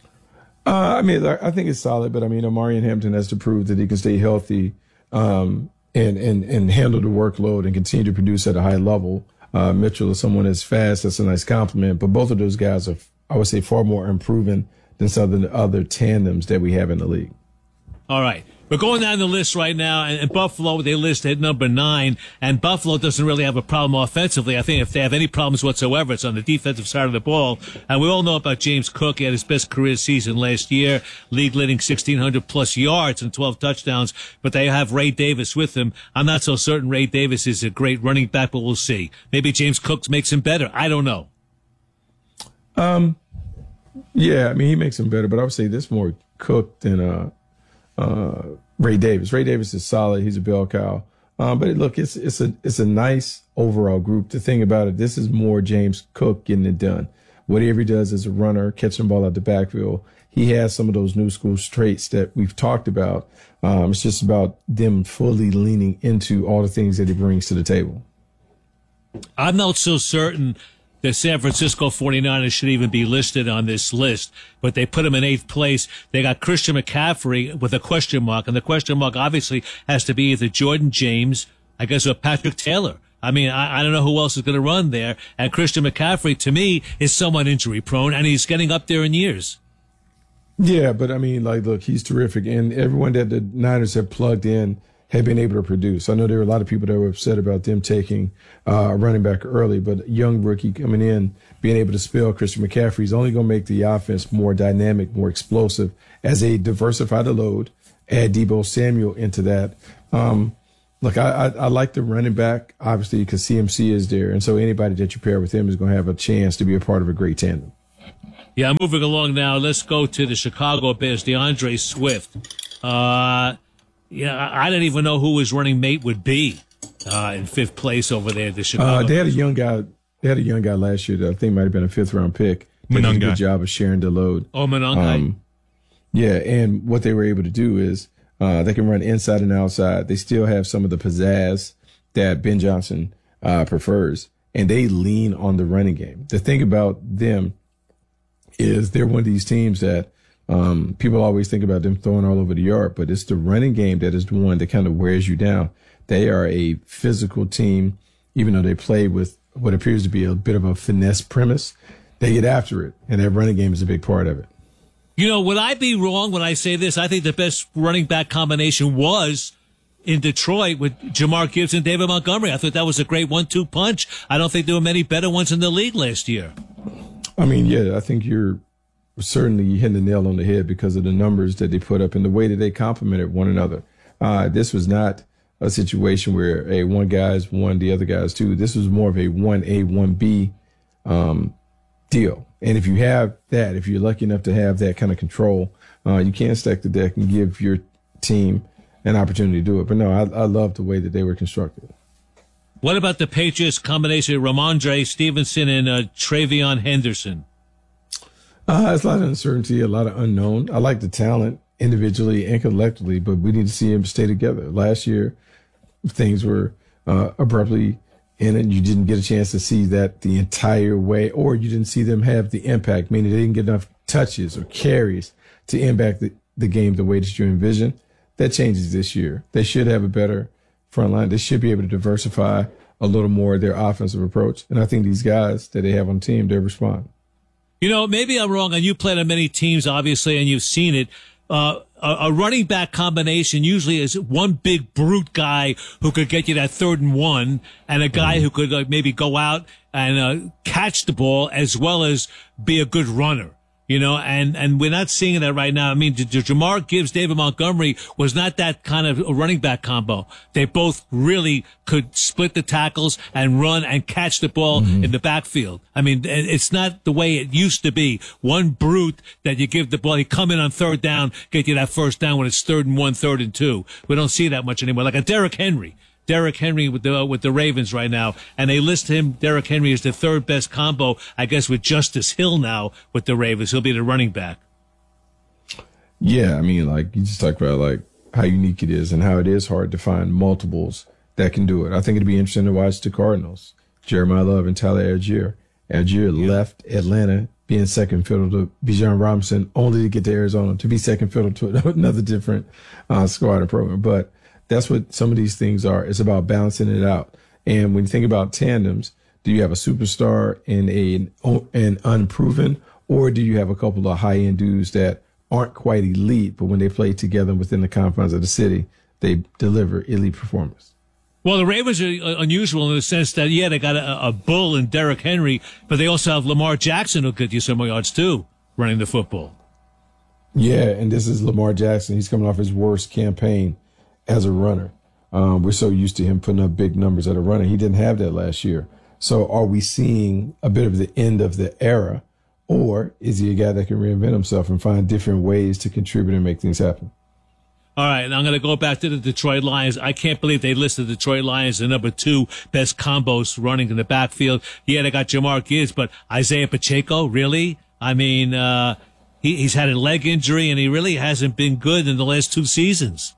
Uh, I mean, I think it's solid, but I mean, Omarion Hampton has to prove that he can stay healthy um, and, and, and handle the workload and continue to produce at a high level. Uh, Mitchell is someone that's fast. That's a nice compliment. But both of those guys are, I would say, far more improving than some of the other tandems that we have in the league. All right. We're going down the list right now, and, and Buffalo, they list at number nine, and Buffalo doesn't really have a problem offensively. I think if they have any problems whatsoever, it's on the defensive side of the ball. And we all know about James Cook. He had his best career season last year, league-leading sixteen hundred plus yards and twelve touchdowns, but they have Ray Davis with him. I'm not so certain Ray Davis is a great running back, but we'll see. Maybe James Cook makes him better. I don't know. Um, yeah, I mean, he makes him better, but I would say this more Cook than uh, uh, Ray Davis. Ray Davis is solid. He's a bell cow. Um, but look, it's it's a it's a nice overall group. The thing about it, this is more James Cook getting it done. Whatever he does as a runner, catching the ball out the backfield, he has some of those new school traits that we've talked about. Um, it's just about them fully leaning into all the things that he brings to the table. I'm not so certain the San Francisco forty-niners should even be listed on this list, but they put him in eighth place. They got Christian McCaffrey with a question mark, and the question mark obviously has to be either Jordan James, I guess, or Patrick Taylor. I mean, I, I don't know who else is going to run there. And Christian McCaffrey, to me, is somewhat injury prone, and he's getting up there in years. Yeah, but I mean, like, look, he's terrific. And everyone that the Niners have plugged in have been able to produce. I know there were a lot of people that were upset about them taking uh, a running back early, but a young rookie coming in, being able to spell Christian McCaffrey is only going to make the offense more dynamic, more explosive as they diversify the load, add Deebo Samuel into that. Um, Look, I, I, I like the running back, obviously, because C M C is there. And so anybody that you pair with him is going to have a chance to be a part of a great tandem. Yeah, moving along now. Let's go to the Chicago Bears, DeAndre Swift. Uh, yeah, I didn't even know who his running mate would be uh, in fifth place over there at the Chicago. Uh, they had a young guy. They had a young guy last year that I think might have been a fifth round pick. Did a good job of sharing the load. Oh, Monangai. Um, yeah, and what they were able to do is Uh, they can run inside and outside. They still have some of the pizzazz that Ben Johnson uh, prefers, and they lean on the running game. The thing about them is they're one of these teams that um, people always think about them throwing all over the yard, but it's the running game that is the one that kind of wears you down. They are a physical team, even though they play with what appears to be a bit of a finesse premise. They get after it, and that running game is a big part of it. You know, would I be wrong when I say this? I think the best running back combination was in Detroit with Jamar Gibbs and David Montgomery. I thought that was a great one two punch. I don't think there were many better ones in the league last year. I mean, yeah, I think you're certainly hitting the nail on the head because of the numbers that they put up and the way that they complemented one another. Uh, this was not a situation where a one guy's one, the other guy's two. This was more of a one A, one B um, deal. And if you have that, if you're lucky enough to have that kind of control, uh, you can stack the deck and give your team an opportunity to do it. But no, I, I love the way that they were constructed. What about the Patriots combination of Ramondre Stevenson and uh, Travion Henderson? Uh, there's a lot of uncertainty, a lot of unknown. I like the talent individually and collectively, but we need to see them stay together. Last year, things were uh, abruptly in it. You didn't get a chance to see that the entire way, or you didn't see them have the impact, meaning they didn't get enough touches or carries to impact the, the game the way that you envision. That changes this year. They should have a better front line. They should be able to diversify a little more their offensive approach. And I think these guys that they have on the team, they respond. You know, maybe I'm wrong, and you played on many teams, obviously, and you've seen it. Uh, a, a running back combination usually is one big brute guy who could get you that third and one, and a guy who could uh, maybe go out and uh, catch the ball as well as be a good runner. You know, and, and we're not seeing that right now. I mean, Jamar Gibbs, David Montgomery was not that kind of a running back combo. They both really could split the tackles and run and catch the ball mm-hmm. in the backfield. I mean, it's not the way it used to be. One brute that you give the ball, he come in on third down, get you that first down when it's third and one, third and two. We don't see that much anymore. Like a Derrick Henry. Derrick Henry with the with the Ravens right now, and they list him, Derrick Henry, as the third best combo, I guess, with Justice Hill now with the Ravens. He'll be the running back. Yeah, I mean, like, you just talk about, like, how unique it is and how it is hard to find multiples that can do it. I think it'd be interesting to watch the Cardinals, Jeremiah Love and Tyler Algier. Algier yeah. left Atlanta being second fiddle to Bijan Robinson, only to get to Arizona to be second fiddle to another different uh, squad or program. But that's what some of these things are. It's about balancing it out. And when you think about tandems, do you have a superstar and a, an unproven, or do you have a couple of high-end dudes that aren't quite elite, but when they play together within the confines of the city, they deliver elite performance? Well, the Ravens are unusual in the sense that, yeah, they got a, a bull in Derrick Henry, but they also have Lamar Jackson who'll get you some more yards, too, running the football. Yeah, and this is Lamar Jackson. He's coming off his worst campaign as a runner. Um, we're so used to him putting up big numbers as a runner. He didn't have that last year. So are we seeing a bit of the end of the era, or is he a guy that can reinvent himself and find different ways to contribute and make things happen? All right, I'm going to go back to the Detroit Lions. I can't believe they listed the Detroit Lions the number two best combos running in the backfield. Yeah, they got Jamar Gibbs, but Isaiah Pacheco, really? I mean, uh, he, he's had a leg injury, and he really hasn't been good in the last two seasons.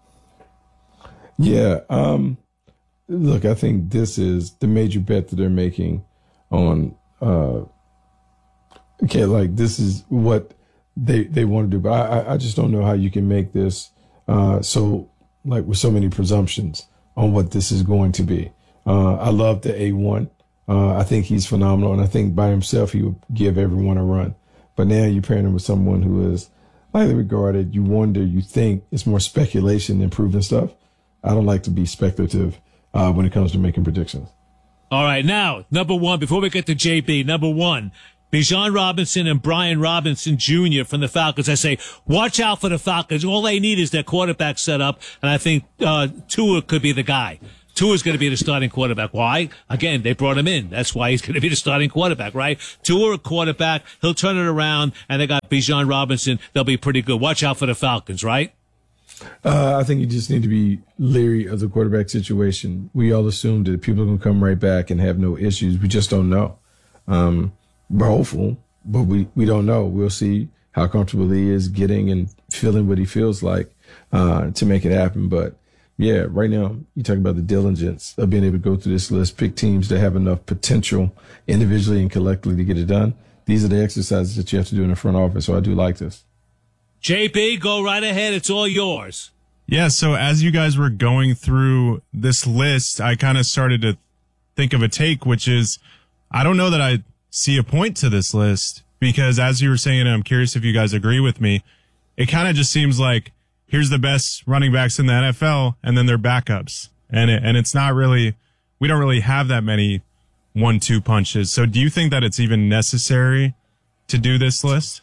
Yeah. Um, look, I think this is the major bet that they're making on, uh, okay, like this is what they, they want to do. But I, I just don't know how you can make this, uh, so like with so many presumptions on what this is going to be. Uh, I love the A one. Uh, I think he's phenomenal, and I think by himself he would give everyone a run. But now you're pairing him with someone who is highly regarded. You wonder, you think it's more speculation than proven stuff. I don't like to be speculative uh, when it comes to making predictions. All right, now, number one, before we get to J B, number one, Bijan Robinson and Brian Robinson Junior from the Falcons. I say, watch out for the Falcons. All they need is their quarterback set up, and I think uh, Tua could be the guy. Tua's going to be the starting quarterback. Why? Again, they brought him in. That's why he's going to be the starting quarterback, right? Tua, a quarterback. He'll turn it around, and they got Bijan Robinson. They'll be pretty good. Watch out for the Falcons, right? Uh, I think you just need to be leery of the quarterback situation. We all assume that people are going to come right back and have no issues. We just don't know. Um, we're hopeful, but we, we don't know. We'll see how comfortable he is getting and feeling what he feels like uh, to make it happen. But yeah, right now, you talk about the diligence of being able to go through this list, pick teams that have enough potential individually and collectively to get it done. These are the exercises that you have to do in the front office, so I do like this. J B, go right ahead. It's all yours. Yeah, so as you guys were going through this list, I kind of started to think of a take, which is, I don't know that I see a point to this list, because as you were saying, and I'm curious if you guys agree with me, it kind of just seems like, here's the best running backs in the N F L, and then their backups. And it, and it's not really, we don't really have that many one two punches. So do you think that it's even necessary to do this list?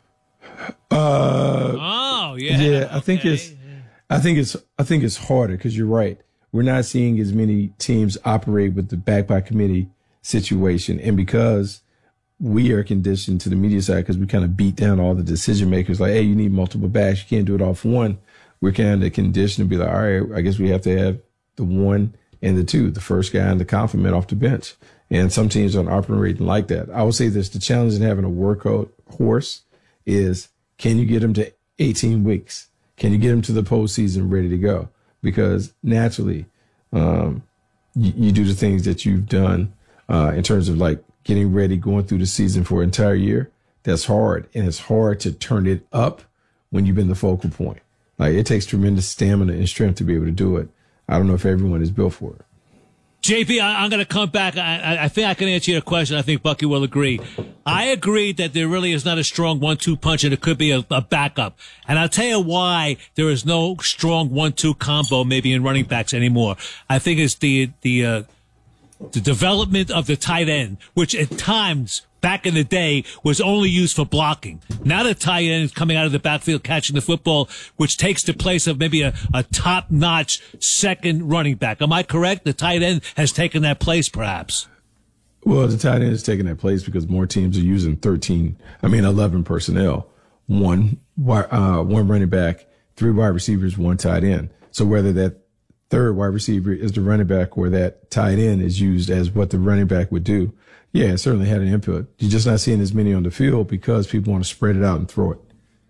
Uh, oh, yeah. Yeah, I okay. think it's, I think it's, I think it's harder because you're right. We're not seeing as many teams operate with the back by committee situation. And because we are conditioned to the media side, because we kind of beat down all the decision makers, like, hey, you need multiple backs. You can't do it off one. We're kind of conditioned to be like, all right, I guess we have to have the one and the two, the first guy and the compliment off the bench. And some teams aren't operating like that. I would say this, the challenge in having a workhorse is, can you get him to eighteen weeks? Can you get him to the postseason ready to go? Because naturally, um, you, you do the things that you've done uh, in terms of like getting ready, going through the season for an entire year. That's hard. And it's hard to turn it up when you've been the focal point. Like, it takes tremendous stamina and strength to be able to do it. I don't know if everyone is built for it. J P, I, I'm going to come back. I, I think I can answer your question. I think Bucky will agree. I agree that there really is not a strong one two punch, and it could be a, a backup. And I'll tell you why there is no strong one two combo maybe in running backs anymore. I think it's the the uh, the development of the tight end, which at times back in the day was only used for blocking. Now the tight end is coming out of the backfield catching the football, which takes the place of maybe a, a top-notch second running back. Am I correct? The tight end has taken that place, perhaps. Well, the tight end is taking that place because more teams are using thirteen, I mean, eleven personnel. One, uh, one running back, three wide receivers, one tight end. So whether that third wide receiver is the running back or that tight end is used as what the running back would do, yeah, it certainly had an input. You're just not seeing as many on the field because people want to spread it out and throw it.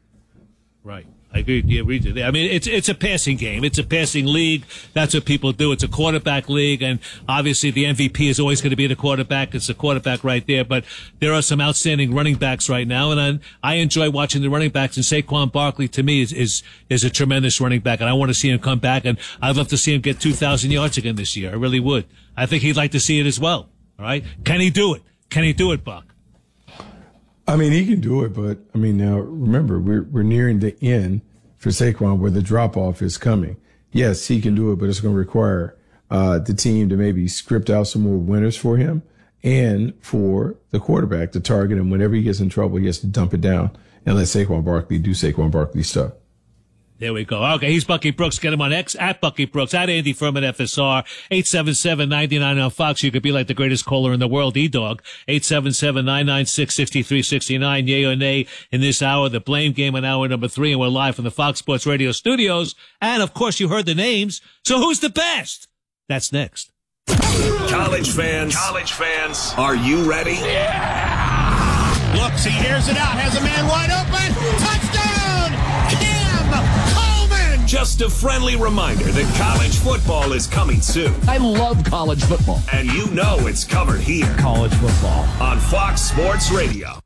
Right. I agree. Yeah, we do. I mean, it's it's a passing game. It's a passing league. That's what people do. It's a quarterback league, and obviously the M V P is always going to be the quarterback. It's the quarterback right there. But there are some outstanding running backs right now, and I, I enjoy watching the running backs. And Saquon Barkley, to me, is is is a tremendous running back, and I want to see him come back. And I'd love to see him get two thousand yards again this year. I really would. I think he'd like to see it as well. All right, can he do it? Can he do it, Buck? I mean, he can do it, but I mean, now remember, we're we're nearing the end for Saquon where the drop off is coming. Yes, he can do it, but it's going to require uh, the team to maybe script out some more winners for him and for the quarterback to target him. Whenever he gets in trouble, he has to dump it down and let Saquon Barkley do Saquon Barkley stuff. There we go. Okay, he's Bucky Brooks. Get him on X, at Bucky Brooks, at Andy Furman F S R, eight seven seven, nine nine on Fox. You could be like the greatest caller in the world, E-Dog, eight seven seven, nine nine six, six three six nine, yay or nay in this hour, the blame game in hour number three, and we're live from the Fox Sports Radio studios. And, of course, you heard the names. So who's the best? That's next. College fans, college fans, are you ready? Yeah! Looks, he airs it out, has a man wide open, touchdown! Cam Coleman! Just a friendly reminder that college football is coming soon. I love college football. And you know it's covered here. College football. On Fox Sports Radio.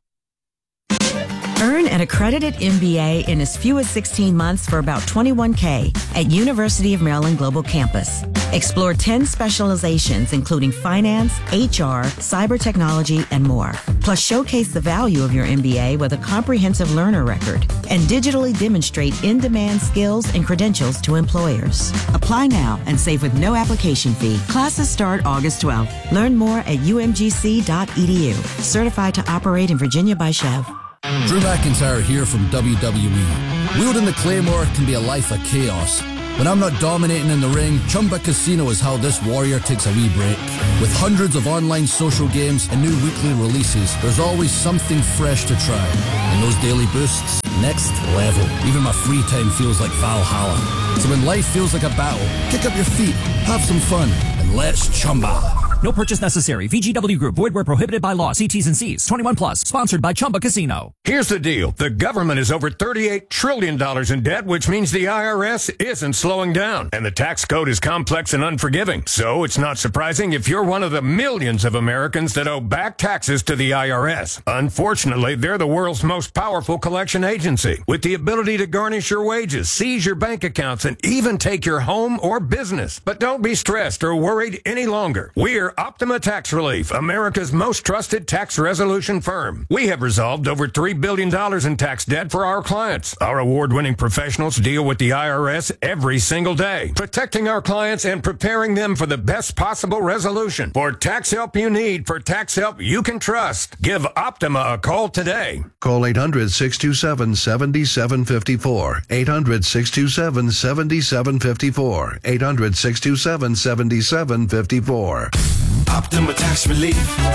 Earn an accredited M B A in as few as sixteen months for about twenty-one K at University of Maryland Global Campus. Explore ten specializations, including finance, H R, cyber technology, and more. Plus, showcase the value of your M B A with a comprehensive learner record and digitally demonstrate in-demand skills and credentials to employers. Apply now and save with no application fee. Classes start August twelfth. Learn more at u m g c dot e d u. Certified to operate in Virginia by Chev. Drew McIntyre here from W W E. Wielding the Claymore can be a life of chaos. When I'm not dominating in the ring, Chumba Casino is how this warrior takes a wee break. With hundreds of online social games and new weekly releases, there's always something fresh to try. And those daily boosts, next level. Even my free time feels like Valhalla. So when life feels like a battle, kick up your feet, have some fun, and let's Chumba. No purchase necessary. V G W Group. Void where prohibited by law. See T's and C's. twenty-one plus. Sponsored by Chumba Casino. Here's the deal. The government is over thirty-eight trillion dollars in debt, which means the I R S isn't slowing down. And the tax code is complex and unforgiving. So it's not surprising if you're one of the millions of Americans that owe back taxes to the I R S. Unfortunately, they're the world's most powerful collection agency, with the ability to garnish your wages, seize your bank accounts, and even take your home or business. But don't be stressed or worried any longer. We're Optima Tax Relief, America's most trusted tax resolution firm. We have resolved over three billion dollars in tax debt for our clients. Our award-winning professionals deal with the I R S every single day, protecting our clients and preparing them for the best possible resolution. For tax help you need, for tax help you can trust, give Optima a call today. Call eight hundred, six two seven, seven seven five four. eight hundred, six two seven, seven seven five four. eight hundred, six two seven, seven seven five four. Optima Tax Relief.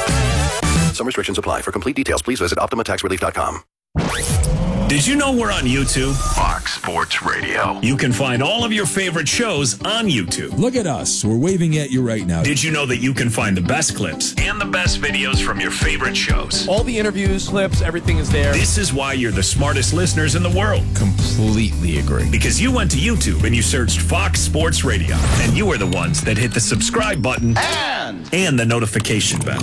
Some restrictions apply. For complete details, please visit optima tax relief dot com. Did you know we're on YouTube? Fox Sports Radio. You can find all of your favorite shows on YouTube. Look at us. We're waving at you right now. Did you know that you can find the best clips and the best videos from your favorite shows? All the interviews, clips, everything is there. This is why you're the smartest listeners in the world. Completely agree. Because you went to YouTube and you searched Fox Sports Radio. And you were the ones that hit the subscribe button and, and the notification bell.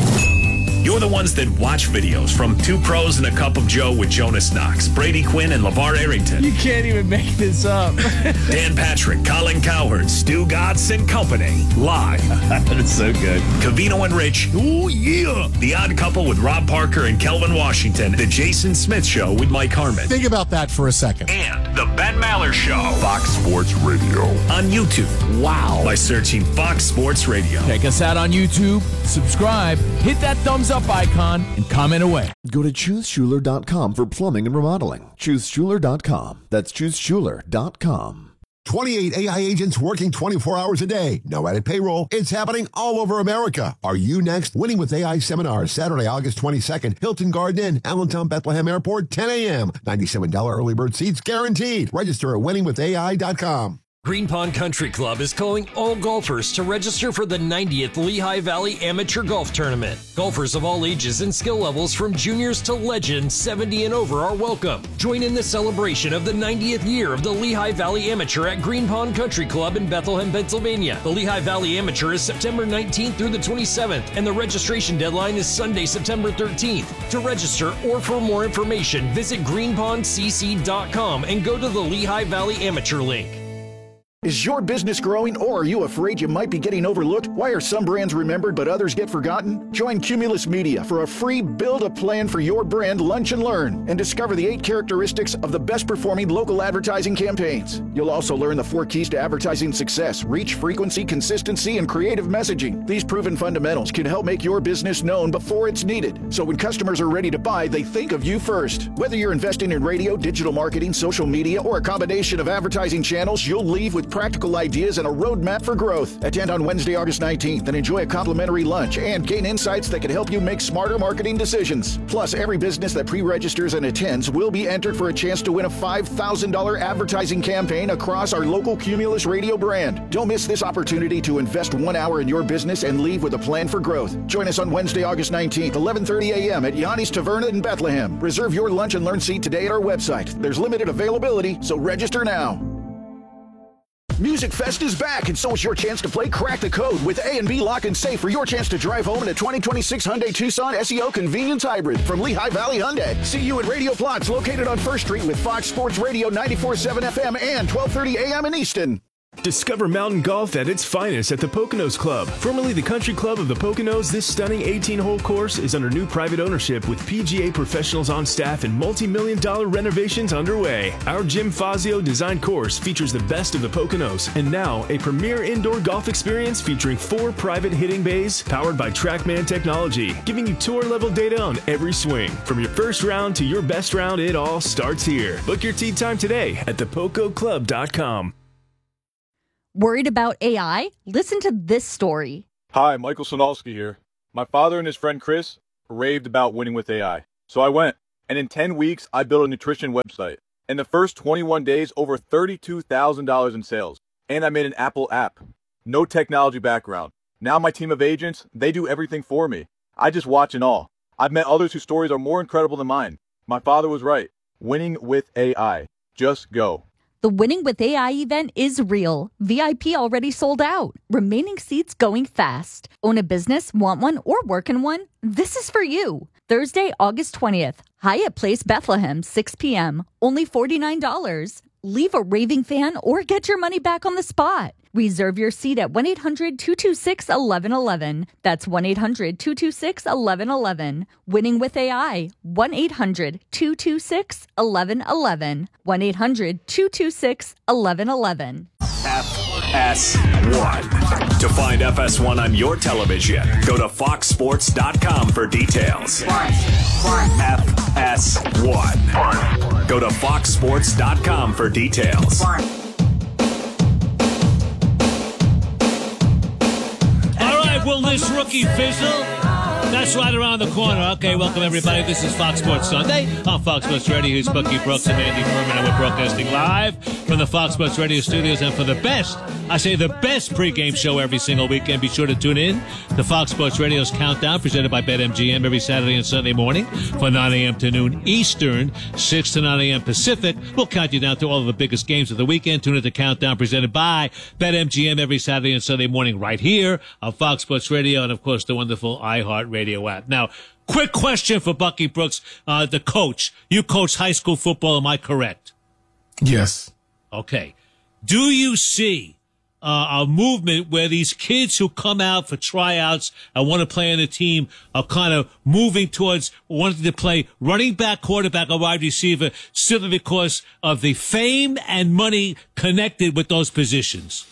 You're the ones that watch videos from Two Pros and a Cup of Joe with Jonas Knox, Brady Quinn, and LeVar Arrington. You can't even make this up. Dan Patrick, Colin Cowherd, Stu Gatz and Company. Live. That's so good. Cavino and Rich. Oh, yeah. The Odd Couple with Rob Parker and Kelvin Washington. The Jason Smith Show with Mike Harmon. Think about that for a second. And The Ben Maller Show. Fox Sports Radio. On YouTube. Wow. By searching Fox Sports Radio. Check us out on YouTube. Subscribe. Hit that thumbs up icon and comment away. Go to choose schuler dot com for plumbing and remodeling. choose schuler dot com. That's choose schuler dot com. twenty-eight A I agents working twenty-four hours a day. No added payroll. It's happening all over America. Are you next? Winning with A I seminar, Saturday, August twenty-second. Hilton Garden Inn, Allentown, Bethlehem Airport, ten a.m. ninety-seven dollars early bird seats guaranteed. Register at winning with A I dot com. Green Pond Country Club is calling all golfers to register for the ninetieth Lehigh Valley Amateur Golf Tournament. Golfers of all ages and skill levels from juniors to legends seventy and over are welcome. Join in the celebration of the ninetieth year of the Lehigh Valley Amateur at Green Pond Country Club in Bethlehem, Pennsylvania. The Lehigh Valley Amateur is September nineteenth through the twenty-seventh, and the registration deadline is Sunday, September thirteenth. To register or for more information, visit green pond c c dot com and go to the Lehigh Valley Amateur link. Is your business growing, or are you afraid you might be getting overlooked? Why are some brands remembered but others get forgotten? Join Cumulus Media for a free Build a Plan for Your Brand Lunch and Learn and discover the eight characteristics of the best performing local advertising campaigns. You'll also learn the four keys to advertising success: reach, frequency, consistency, and creative messaging. These proven fundamentals can help make your business known before it's needed, so when customers are ready to buy, they think of you first. Whether you're investing in radio, digital marketing, social media, or a combination of advertising channels, you'll leave with practical ideas and a roadmap for growth. Attend on Wednesday, August nineteenth and enjoy a complimentary lunch and gain insights that can help you make smarter marketing decisions. Plus, every business that pre-registers and attends will be entered for a chance to win a five thousand dollars advertising campaign across our local Cumulus radio brand. Don't miss this opportunity to invest one hour in your business and leave with a plan for growth. Join us on Wednesday, August nineteenth, eleven thirty a.m. at Yanni's Taverna in Bethlehem. Reserve your lunch and learn seat today at our website. There's limited availability, so register now. Music Fest is back, and so is your chance to play Crack the Code with A and B Lock and Safe for your chance to drive home in a twenty twenty-six Hyundai Tucson S E O Convenience Hybrid from Lehigh Valley Hyundai. See you at Radio Plots, located on First Street with Fox Sports Radio ninety-four point seven F M and twelve thirty a.m. in Easton. Discover mountain golf at its finest at the Poconos Club. Formerly the Country Club of the Poconos, this stunning eighteen-hole course is under new private ownership with P G A professionals on staff and multi-million dollar renovations underway. Our Jim Fazio designed course features the best of the Poconos, and now a premier indoor golf experience featuring four private hitting bays powered by TrackMan technology, giving you tour-level data on every swing. From your first round to your best round, it all starts here. Book your tee time today at the poco club dot com. Worried about A I? Listen to this story. Hi, Michael Sonalski here. My father and his friend Chris raved about winning with A I. So I went, and in ten weeks, I built a nutrition website. In the first twenty-one days, over thirty-two thousand dollars in sales. And I made an Apple app. No technology background. Now my team of agents, they do everything for me. I just watch and all. I've met others whose stories are more incredible than mine. My father was right. Winning with A I. Just go. The Winning with A I event is real. V I P already sold out. Remaining seats going fast. Own a business, want one, or work in one? This is for you. Thursday, August twentieth. Hyatt Place, Bethlehem, six p.m. Only forty-nine dollars. Leave a raving fan or get your money back on the spot. Reserve your seat at one eight hundred two two six one one one one. That's one eight hundred two two six one one one one. Winning with A I. one eight hundred two two six one one one one. one eight hundred two two six one one one one. F S one. To find F S one on your television, go to fox sports dot com for details. F S one. Go to fox sports dot com for details. Will this rookie fizzle? That's right around the corner. Okay, welcome everybody. This is Fox Sports Sunday on Fox Sports Radio. Here's Bucky Brooks and Andy Furman, and we're broadcasting live from the Fox Sports Radio studios. And for the best, I say the best pregame show every single weekend, be sure to tune in to Fox Sports Radio's Countdown, presented by BetMGM every Saturday and Sunday morning from nine a.m. to noon Eastern, six to nine a.m. Pacific. We'll count you down to all of the biggest games of the weekend. Tune in to Countdown, presented by BetMGM every Saturday and Sunday morning right here on Fox Sports Radio and, of course, the wonderful iHeartRadio app. Now, quick question for Bucky Brooks, uh, the coach. You coach high school football, am I correct? Yes. Okay. Do you see uh, a movement where these kids who come out for tryouts and want to play on a team are kind of moving towards wanting to play running back, quarterback, or wide receiver simply because of the fame and money connected with those positions?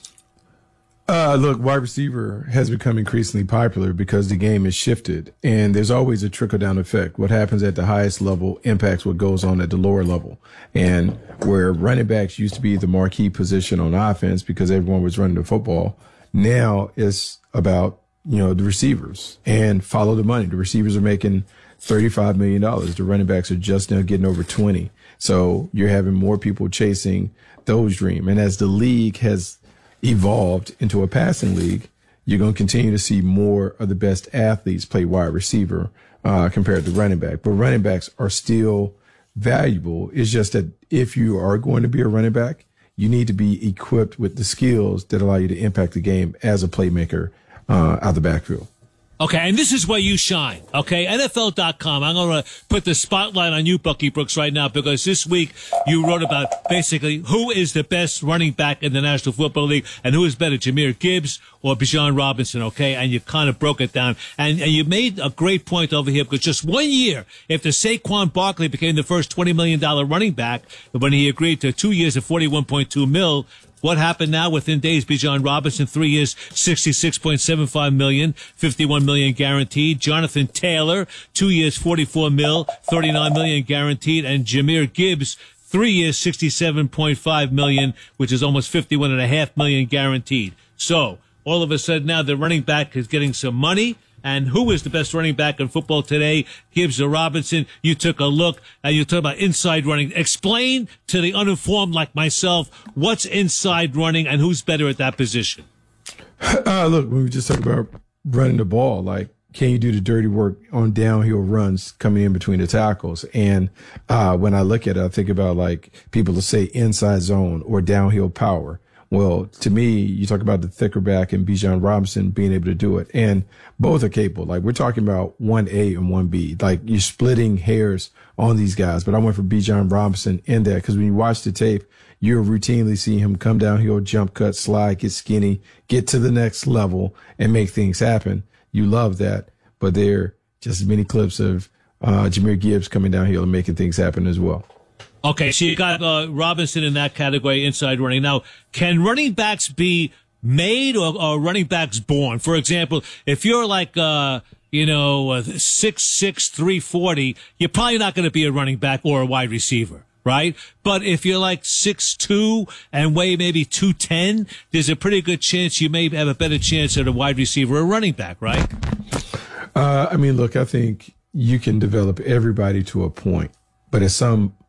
Uh, look, wide receiver has become increasingly popular because the game has shifted, and there's always a trickle-down effect. What happens at the highest level impacts what goes on at the lower level. And where running backs used to be the marquee position on offense because everyone was running the football, now it's about, you know, the receivers and follow the money. The receivers are making thirty-five million dollars. The running backs are just now getting over twenty. So you're having more people chasing those dreams. And as the league has evolved into a passing league, you're going to continue to see more of the best athletes play wide receiver uh, compared to running back. But running backs are still valuable. It's just that if you are going to be a running back, you need to be equipped with the skills that allow you to impact the game as a playmaker uh, out of the backfield. Okay, and this is where you shine, okay? N F L dot com. I'm going to put the spotlight on you, Bucky Brooks, right now, because this week you wrote about basically who is the best running back in the National Football League and who is better, Jahmyr Gibbs or Bijan Robinson, okay? And you kind of broke it down. And, and you made a great point over here, because just one year after Saquon Barkley became the first twenty million dollars running back, when he agreed to two years of forty-one point two mil, what happened now? Within days, Bijan Robinson, three years, sixty-six point seven five million, fifty-one million guaranteed. Jonathan Taylor, two years, forty-four mil, thirty-nine million guaranteed. And Jahmyr Gibbs, three years, sixty-seven point five million, which is almost fifty-one and a half million guaranteed. So all of a sudden now the running back is getting some money. And who is the best running back in football today? Gibbs or Robinson? You took a look, and you talk about inside running. Explain to the uninformed like myself what's inside running and who's better at that position. Uh, look, when we just talk about running the ball, like, can you do the dirty work on downhill runs coming in between the tackles? And uh, when I look at it, I think about, like, people to say inside zone or downhill power. Well, to me, you talk about the thicker back and Bijan Robinson being able to do it. And both are capable. Like, we're talking about one A and one B. Like, you're splitting hairs on these guys. But I went for Bijan Robinson in that because when you watch the tape, you're routinely seeing him come downhill, jump cut, slide, get skinny, get to the next level, and make things happen. You love that. But there are just as many clips of uh, Jahmyr Gibbs coming downhill and making things happen as well. Okay, so you got uh, Robinson in that category, inside running. Now, can running backs be made or, or running backs born? For example, if you're like, uh, you know, uh, six six, three forty, you're probably not going to be a running back or a wide receiver, right? But if you're like six two and weigh maybe two ten, there's a pretty good chance you may have a better chance at a wide receiver or a running back, right? Uh, I mean, look, I think you can develop everybody to a point, but at some